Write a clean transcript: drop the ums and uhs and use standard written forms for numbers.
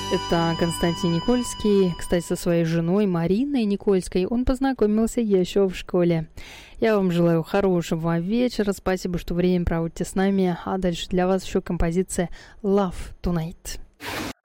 Это Константин Никольский. Кстати, со своей женой Мариной Никольской он познакомился еще в школе. Я вам желаю хорошего вечера. Спасибо, что время проводите с нами. А дальше для вас еще композиция «Love Tonight».